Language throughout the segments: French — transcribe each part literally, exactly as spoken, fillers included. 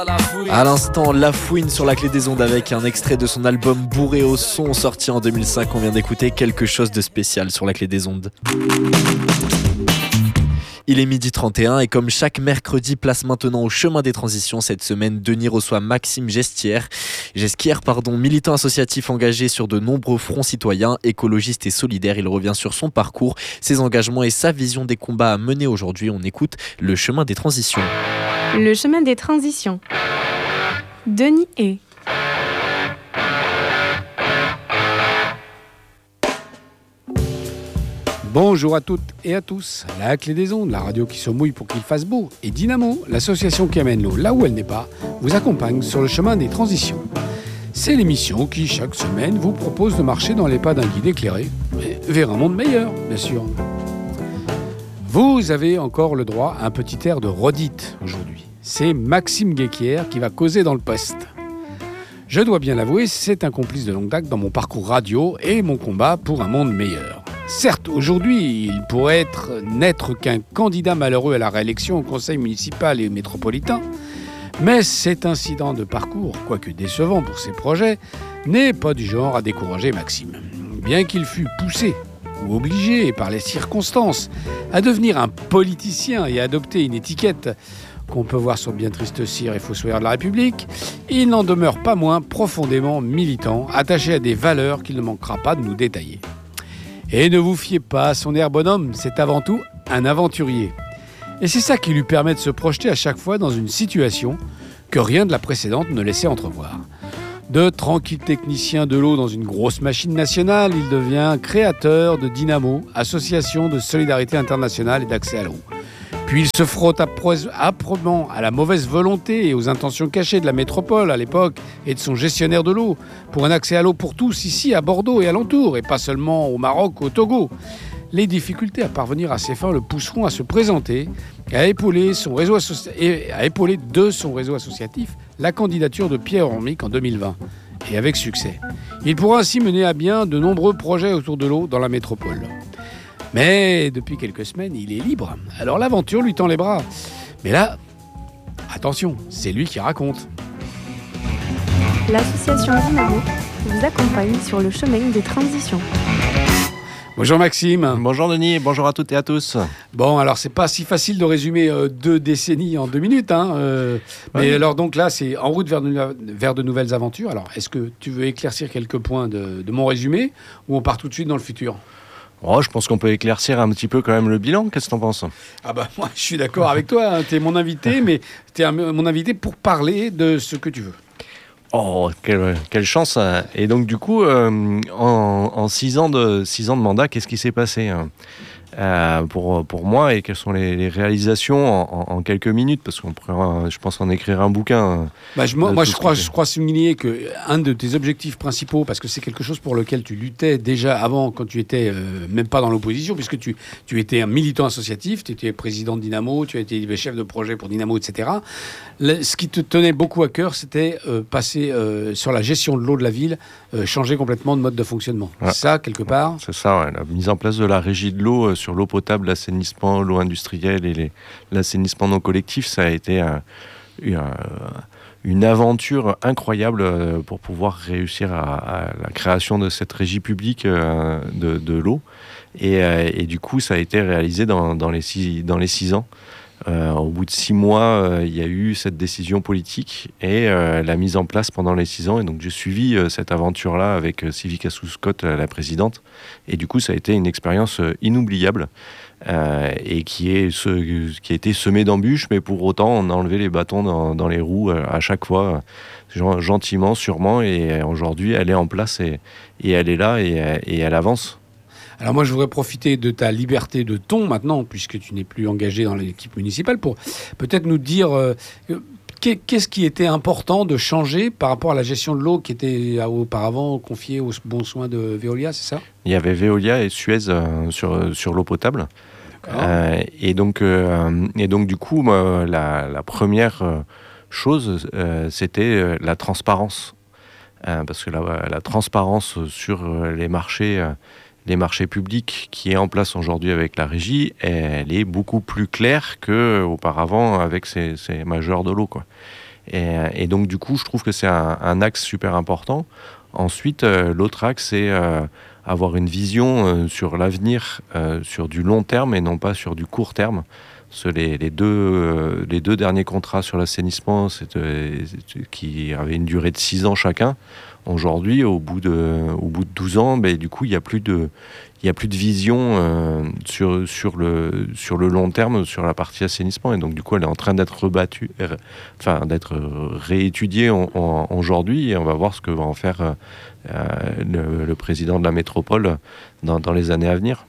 À l'instant, La Fouine sur la clé des ondes avec un extrait de son album Bourré au son sorti en deux mille cinq. On vient d'écouter quelque chose de spécial sur la clé des ondes. Il est midi trente et un et comme chaque mercredi, place maintenant au chemin des transitions. Cette semaine, Denis reçoit Maxime Gestière, Gesquière, pardon, militant associatif engagé sur de nombreux fronts citoyens, écologiste et solidaire. Il revient sur son parcours, ses engagements et sa vision des combats à mener aujourd'hui. On écoute le chemin des transitions. Le chemin des transitions. Denis est. Bonjour à toutes et à tous, la clé des ondes, la radio qui se mouille pour qu'il fasse beau, et Dynamo, l'association qui amène l'eau là où elle n'est pas, vous accompagne sur le chemin des transitions. C'est l'émission qui, chaque semaine, vous propose de marcher dans les pas d'un guide éclairé, vers un monde meilleur, bien sûr. Vous avez encore le droit à un petit air de redite aujourd'hui. C'est Maxime Gestière qui va causer dans le poste. Je dois bien l'avouer, c'est un complice de longue date dans mon parcours radio et mon combat pour un monde meilleur. Certes, aujourd'hui, il pourrait être n'être qu'un candidat malheureux à la réélection au conseil municipal et métropolitain, mais cet incident de parcours, quoique décevant pour ses projets, n'est pas du genre à décourager Maxime. Bien qu'il fût poussé ou obligé par les circonstances à devenir un politicien et à adopter une étiquette qu'on peut voir sur bien triste cire et fossoyeur de la République, il n'en demeure pas moins profondément militant, attaché à des valeurs qu'il ne manquera pas de nous détailler. Et ne vous fiez pas à son air bonhomme, c'est avant tout un aventurier. Et c'est ça qui lui permet de se projeter à chaque fois dans une situation que rien de la précédente ne laissait entrevoir. De tranquille technicien de l'eau dans une grosse machine nationale, il devient créateur de Dynamo, association de solidarité internationale et d'accès à l'eau. Puis il se frotte âprement à la mauvaise volonté et aux intentions cachées de la métropole à l'époque et de son gestionnaire de l'eau pour un accès à l'eau pour tous ici à Bordeaux et alentour et pas seulement au Maroc ou au Togo. Les difficultés à parvenir à ses fins le pousseront à se présenter et à épauler, son réseau associ... et à épauler de son réseau associatif la candidature de Pierre Hormic en deux mille vingt et avec succès. Il pourra ainsi mener à bien de nombreux projets autour de l'eau dans la métropole. Mais depuis quelques semaines, il est libre. Alors l'aventure lui tend les bras. Mais là, attention, c'est lui qui raconte. L'association Dynamo vous accompagne sur le chemin des transitions. Bonjour Maxime. Bonjour Denis, bonjour à toutes et à tous. Bon, alors c'est pas si facile de résumer euh, deux décennies en deux minutes. Hein, euh, mais ouais. Alors donc là, c'est en route vers de, vers de nouvelles aventures. Alors, est-ce que tu veux éclaircir quelques points de, de mon résumé ou on part tout de suite dans le futur ? Oh, je pense qu'on peut éclaircir un petit peu quand même le bilan. Qu'est-ce que t'en penses ? Ah bah moi, je suis d'accord avec toi. Hein. T'es mon invité, mais t'es un, mon invité pour parler de ce que tu veux. Oh, quelle, quelle chance. Et donc du coup, euh, en, en six ans de six ans de mandat, qu'est-ce qui s'est passé hein Euh, pour, pour moi et quelles sont les, les réalisations en, en, en quelques minutes parce qu'on pourrait, je pense, en écrire un bouquin. Bah, je, moi, moi je, crois, je crois souligner qu'un de tes objectifs principaux, parce que c'est quelque chose pour lequel tu luttais déjà avant quand tu étais euh, même pas dans l'opposition, puisque tu, tu étais un militant associatif, tu étais président de Dynamo, tu étais chef de projet pour Dynamo, et cetera. Le, ce qui te tenait beaucoup à cœur, c'était euh, passer euh, sur la gestion de l'eau de la ville, euh, changer complètement de mode de fonctionnement. Ouais. C'est ça, quelque part ? C'est ça, ouais. La mise en place de la régie de l'eau euh, sur l'eau potable, l'assainissement, l'eau industrielle et les, l'assainissement non collectif, ça a été un, un, une aventure incroyable pour pouvoir réussir à, à la création de cette régie publique de, de l'eau. Et, et du coup, ça a été réalisé dans, dans, les, six, dans les six ans. Euh, au bout de six mois, euh, il y a eu cette décision politique et euh, la mise en place pendant les six ans. Et donc, j'ai suivi euh, cette aventure-là avec euh, Sylvie Cassou-Scott, euh, la présidente. Et du coup, ça a été une expérience euh, inoubliable euh, et qui, est, ce, qui a été semée d'embûches. Mais pour autant, on a enlevé les bâtons dans, dans les roues euh, à chaque fois, euh, gentiment, sûrement. Et euh, aujourd'hui, elle est en place et, et elle est là et, et elle avance. Alors moi, je voudrais profiter de ta liberté de ton maintenant, puisque tu n'es plus engagé dans l'équipe municipale, pour peut-être nous dire euh, qu'est-ce qui était important de changer par rapport à la gestion de l'eau qui était auparavant confiée aux bons soins de Veolia, c'est ça ? Il y avait Veolia et Suez euh, sur, sur l'eau potable. Euh, et, donc, euh, et donc, du coup, moi, la, la première chose, euh, c'était euh, la transparence. Euh, parce que la, la transparence sur les marchés... Euh, les marchés publics qui est en place aujourd'hui avec la régie, elle est beaucoup plus claire qu'auparavant avec ces, ces majeurs de l'eau, quoi. Et, et donc, du coup, je trouve que c'est un, un axe super important. Ensuite, euh, l'autre axe, c'est euh, avoir une vision euh, sur l'avenir, euh, sur du long terme et non pas sur du court terme. Parce que les, les, deux, euh, les deux derniers contrats sur l'assainissement, c'était, qui avaient une durée de six ans chacun, aujourd'hui, au bout de, au bout de douze ans, ben, du coup, il n'y a plus de... Il n'y a plus de vision euh, sur, sur, le, sur le long terme, sur la partie assainissement. Et donc, du coup, elle est en train d'être rebattue, euh, enfin, d'être réétudiée en, en, aujourd'hui. Et on va voir ce que va en faire euh, le, le président de la métropole dans, dans les années à venir.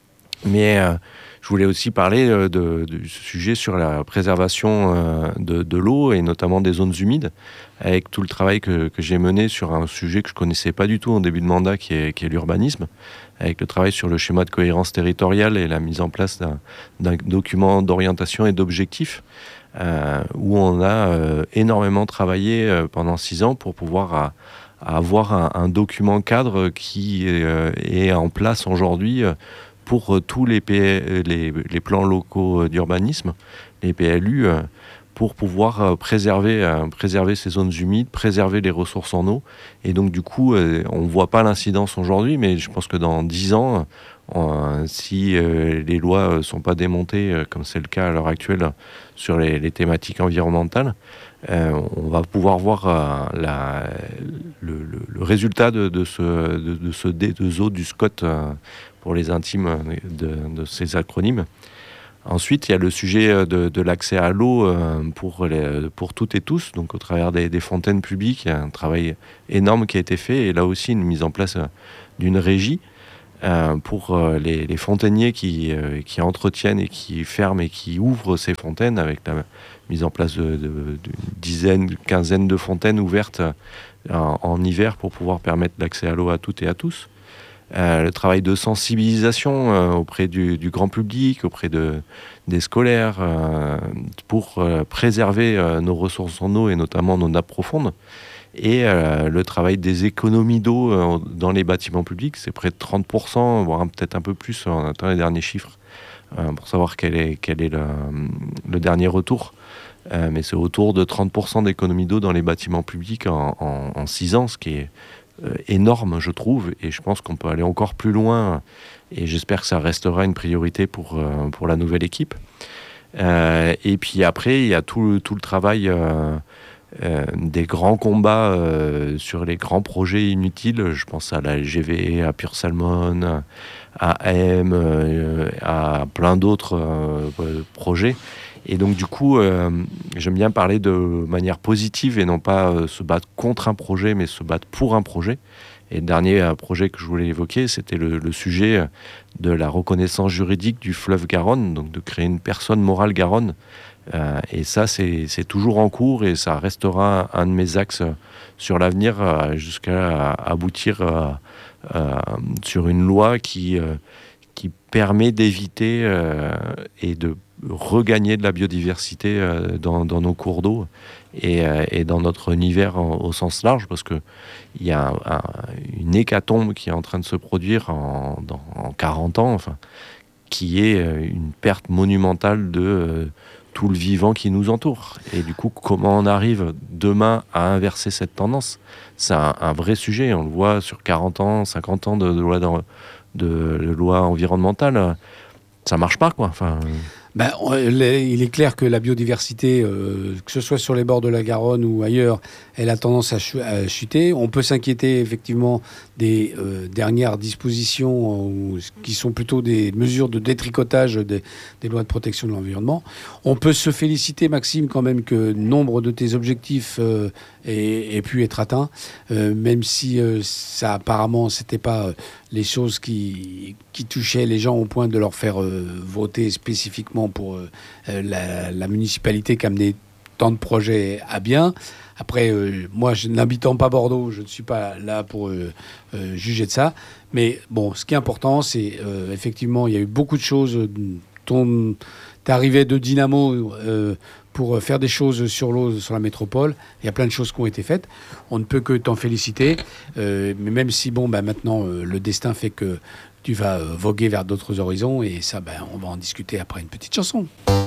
Mais euh, je voulais aussi parler euh, de, du sujet sur la préservation euh, de, de l'eau et notamment des zones humides, avec tout le travail que, que j'ai mené sur un sujet que je ne connaissais pas du tout en début de mandat, qui est, qui est l'urbanisme, avec le travail sur le schéma de cohérence territoriale et la mise en place d'un, d'un document d'orientation et d'objectifs, euh, où on a euh, énormément travaillé euh, pendant six ans pour pouvoir à, à avoir un, un document cadre qui euh, est en place aujourd'hui euh, pour tous les, P, les, les plans locaux d'urbanisme, les P L U, euh, pour pouvoir préserver, euh, préserver ces zones humides, préserver les ressources en eau. Et donc, du coup, euh, on ne voit pas l'incidence aujourd'hui, mais je pense que dans dix ans, euh, si euh, les lois ne sont pas démontées, euh, comme c'est le cas à l'heure actuelle sur les, les thématiques environnementales, euh, on va pouvoir voir euh, la, le, le, le résultat de, de ce, de, de ce D deux O du S C O T euh, pour les intimes de, de ces acronymes. Ensuite, il y a le sujet de, de l'accès à l'eau pour, les, pour toutes et tous, donc au travers des, des fontaines publiques. Il y a un travail énorme qui a été fait, et là aussi une mise en place d'une régie euh, pour les, les fontainiers qui, euh, qui entretiennent et qui ferment et qui ouvrent ces fontaines, avec la mise en place de, de, d'une dizaine, quinzaine de fontaines ouvertes en, en hiver pour pouvoir permettre l'accès à l'eau à toutes et à tous. Euh, le travail de sensibilisation euh, auprès du, du grand public, auprès de, des scolaires, euh, pour euh, préserver euh, nos ressources en eau et notamment nos nappes profondes. Et euh, le travail des économies d'eau euh, dans les bâtiments publics, c'est près de trente pour cent, voire peut-être un peu plus, on attend les derniers chiffres, euh, pour savoir quel est, quel est le, le dernier retour. Euh, mais c'est autour de trente pour cent d'économies d'eau dans les bâtiments publics en, en, en six ans, ce qui est Euh, énorme, je trouve, et je pense qu'on peut aller encore plus loin, et j'espère que ça restera une priorité pour, euh, pour la nouvelle équipe. Euh, et puis après, il y a tout, tout le travail euh, euh, des grands combats euh, sur les grands projets inutiles. Je pense à la L G V, à Pure Salmon, à M, euh, à plein d'autres euh, projets. Et donc, du coup, euh, j'aime bien parler de manière positive et non pas euh, se battre contre un projet, mais se battre pour un projet. Et le dernier euh, projet que je voulais évoquer, c'était le, le sujet de la reconnaissance juridique du fleuve Garonne, donc de créer une personne morale Garonne. Euh, et ça, c'est, c'est toujours en cours, et ça restera un de mes axes sur l'avenir euh, jusqu'à aboutir euh, euh, sur une loi qui, euh, qui permet d'éviter euh, et de regagner de la biodiversité euh, dans, dans nos cours d'eau et, euh, et dans notre univers en, au sens large, parce qu'il y a un, un, une hécatombe qui est en train de se produire en, dans, en quarante ans, enfin, qui est une perte monumentale de euh, tout le vivant qui nous entoure. Et du coup, comment on arrive demain à inverser cette tendance ? C'est un, un vrai sujet, on le voit sur quarante ans, cinquante ans de, de loi, de, de, de loi environnementale, ça marche pas, quoi. Enfin... Ben, il est clair que la biodiversité, euh, que ce soit sur les bords de la Garonne ou ailleurs, elle a tendance à, ch- à chuter. On peut s'inquiéter effectivement des euh, dernières dispositions euh, qui sont plutôt des mesures de détricotage des, des lois de protection de l'environnement. On peut se féliciter, Maxime, quand même que nombre de tes objectifs euh, aient, aient pu être atteints, euh, même si euh, ça apparemment c'était pas euh, les choses qui, qui touchaient les gens au point de leur faire euh, voter spécifiquement pour euh, la, la municipalité qui a mené tant de projets à bien. Après, euh, moi, je, n'habitant pas Bordeaux, je ne suis pas là pour euh, euh, juger de ça. Mais bon, ce qui est important, c'est euh, effectivement, il y a eu beaucoup de choses. Ton, t'es arrivé de Dynamo euh, pour faire des choses sur l'eau, sur la métropole. Il y a plein de choses qui ont été faites. On ne peut que t'en féliciter. Euh, mais même si, bon, bah, maintenant, euh, le destin fait que tu vas euh, voguer vers d'autres horizons. Et ça, bah, on va en discuter après une petite chanson.